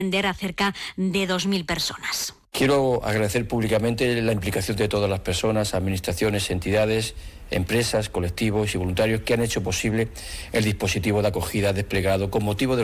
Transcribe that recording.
atender a cerca de 2.000 personas. Quiero agradecer públicamente la implicación de todas las personas, administraciones, entidades, empresas, colectivos y voluntarios que han hecho posible el dispositivo de acogida desplegado con motivo de